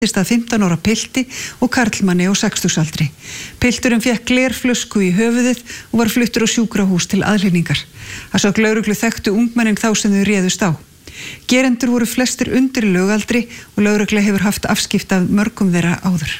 að 15 ára pilti og karlmanni á 60-aldri. Pilturinn fékk glerflösku í höfuðið og var fluttur á sjúkrahús til aðhlynningar. Að sögn lögreglu þekktu ungmennin þá sem þau réðust á. Gerendur voru flestir undir lögaldri og lögregla hefur haft afskipti af mörgum þeirra áður.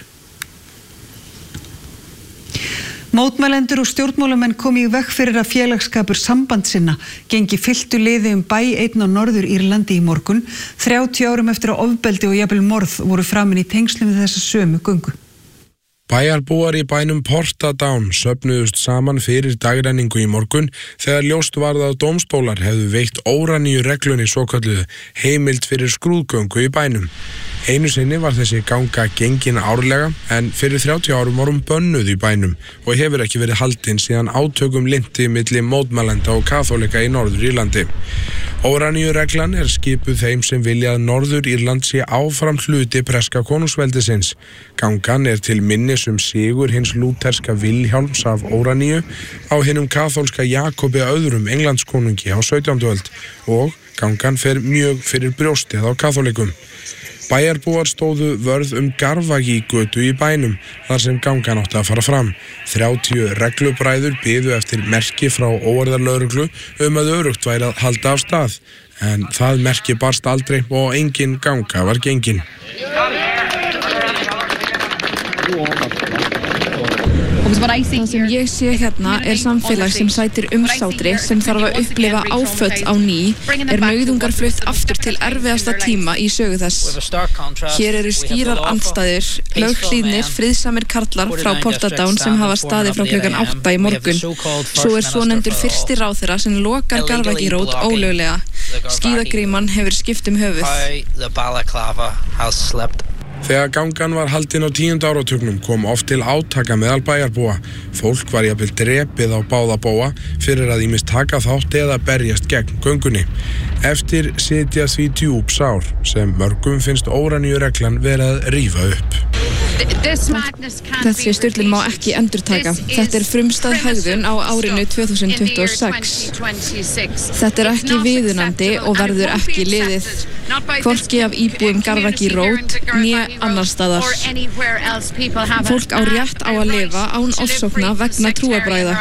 Mótmælendur og stjórnmálamenn komu í veg fyrir að félagsskapur sambandssinna gengi fylltu liði bæ einn á Norður-Írlandi í morgun, 30 árum eftir að ofbeldi og jafnvel morð voru framin í tengslum við þessa sömu göngu. Bæjarbúar í bænum Portadown söfnuðust saman fyrir dagrenningu í morgun þegar ljóst varð að dómstólar hefðu veitt óraníu reglunni svokölluðu heimild fyrir skrúðgöngu í bænum. Einu sinni var þessi ganga gengin árlega en fyrir 30 árum var bönnuð í bænum og hefur ekki verið haldin síðan átökum linti milli mótmælenda og kaþólika í Norður-Írlandi. Óraníu reglan skipuð þeim sem vilja að Norður-Írland sé áfram hluti breska konungsveldisins. Gangan til minnis sigur hins lúterska Vilhjálms af Óraníu á hinum kaþólska Jakobi öðrum Englandskonungi á 17. öld og gangan fer mjög fyrir brjóstið á kaþólikum. Bæjarbúar stóðu vörð Garvagígötu í bænum þar sem gangan átti að fara fram. 30 reglubræður biðu eftir merki frá óeirðalögreglu að öruggt væri að halda af stað. En það merki barst aldrei og engin ganga var gengin. Það sem ég sé hérna samfélag sem sætir umsátri sem þarf að upplifa áföll á ný, nauðungar flutt aftur til erfiðasta tíma í sögu þess. Hér eru skýrar andstæður, löghlýðnir, friðsamir karlar frá Portadown sem hafa staðið frá klukkan 8 í morgun. Svo svonefndur fyrsti ráðherra sem lokar Garvagírót ólöglega. Skíðagríman hefur skipt höfuð. Þegar gangan var haldin á 10. áratugnum kom oft til átaka meðal bæjarbúa. Fólk var jafnvel drepið á báða bóga fyrir að ýmist taka þátt eða berjast gegn göngunni. Eftir sitja því djúp sár sem mörgum finnst óraníu reglan verið að rífa upp. Þessi styrlun má ekki endurtaka. Þetta frumstæð hegðun á árinu 2026. Þetta ekki viðunandi og verður ekki liðið. Hvorki af íbúum Garvagírót né annars staðar. Fólk á rétt á að lifa án ofsókna vegna trúarbragða.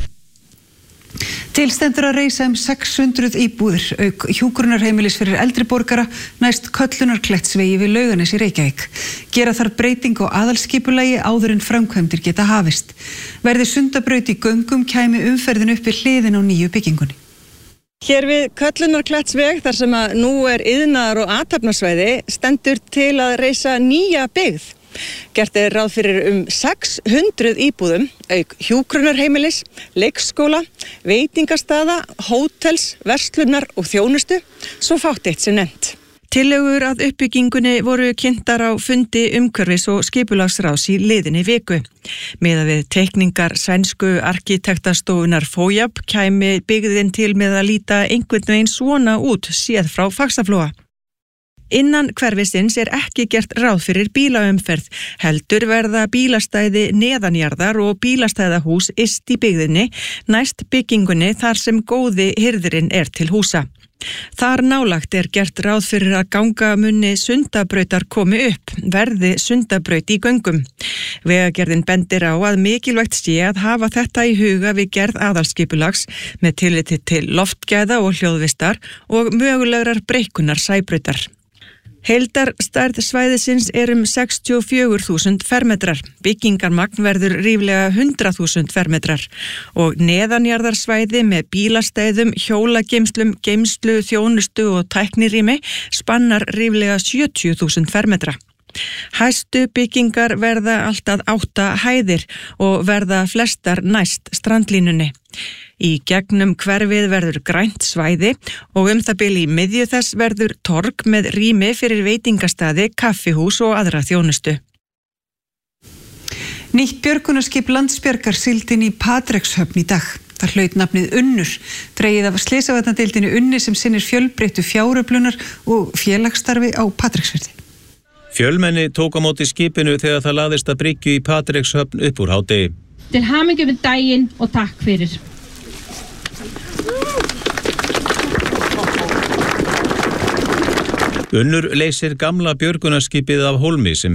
Til stendur að reisa 600 íbúðir auk hjúkrunarheimilis fyrir eldri borgara næst Köllunarklettsvegi við Laugarnes í Reykjavík. Gera þarf breytingu á aðalskipulagi áður en framkvæmdir geta hafist. Verði Sundabraut í göngum kæmi umferðin upp við hliðin á nýju byggingunni. Hér við Köllunarklettsveg þar sem að nú iðnaðar- og athafnasvæði stendur til að reisa nýja byggð. Gert ráð fyrir 600 íbúðum, auk hjúkrunarheimilis, leikskóla, veitingastaða, hótels, verslunar og þjónustu, svo fátt eitt sem nefnt. Tillögur að uppbyggingunni voru kynntar á fundi umhverfis- og skipulagsráðs í liðinni viku. Miðað við teikningar sænsku arkitektastofunar FOJAB kæmi byggðin til með að líta einhvern veginn svona út séð frá Faxaflóa. Innan hverfisins ekki gert ráð fyrir bílaumferð, heldur verða bílastæði neðanjarðar og bílastæðahús yst í byggðinni næst byggingunni þar sem góði hirðirinn til húsa. Þar nálagt gert ráð fyrir að gangamunni Sundabrautar komi upp, verði Sundabraut í göngum. Vegagerðin bendir á að mikilvægt sé að hafa þetta í huga við gerð aðalskipulags með tilliti til loftgæða og hljóðvistar og mögulegrar breikkunar Sæbrautar. Heildarstærð svæðisins 64.000 fermetrar, byggingarmagn verður ríflega 100.000 fermetrar og neðanjarðarsvæði með bílastæðum, hjólageymslum, geymslu, þjónustu og tæknirými spannar ríflega 70.000 fermetra. Hæstu byggingar verða allt að 8 hæðir og verða flestar næst strandlínunni. Í gegnum hverfið verður grænt svæði og það bil í miðju þess verður torg með rými fyrir veitingastaði, kaffihús og aðra þjónustu. Nýtt björgunarskip Landsbjargar sigldi inn í Patrekshöfn í dag. Það hlaut nafnið Unnur, dregið af slysavarnadeildinni Unni sem sinnir fjölbreyttu fjáröflunar og félagsstarfi á Patreksfirði. Fjölmenni tók á móti skipinu þegar það laðist að bryggju í Patrekshöfn upp úr hádegi. Til hamingju með daginn og takk fyrir. Unnur leysir gamla björgunarskipið af hólmi sem